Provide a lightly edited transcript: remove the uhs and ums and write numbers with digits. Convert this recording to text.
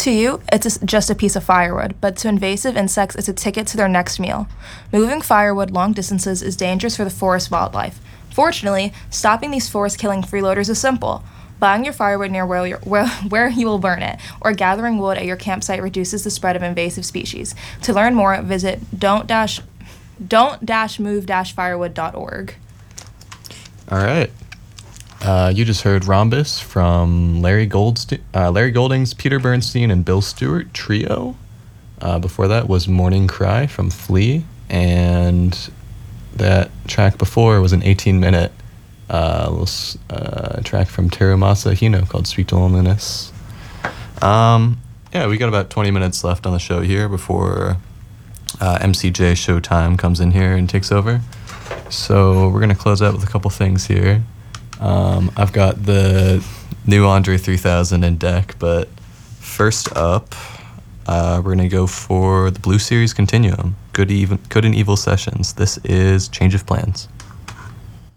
To you, just a piece of firewood, but to invasive insects, it's a ticket to their next meal. Moving firewood long distances is dangerous for the forest wildlife. Fortunately, stopping these forest-killing freeloaders is simple. Buying your firewood near where you will burn it, or gathering wood at your campsite reduces the spread of invasive species. To learn more, visit don't-move-firewood.org. All right. You just heard Rhombus from Larry Golding's Peter Bernstein and Bill Stewart trio. Before that was Morning Cry from Flea, and that track before was an 18-minute track from Terumasa Hino called Sweet Loneliness. We got about 20 minutes left on the show here before MCJ Showtime comes in here and takes over. So we're going to close out with a couple things here. I've got the new Andre 3000 in deck, but first up, we're going to go for the Blue Series Continuum, Good and Evil Sessions. This is Change of Plans.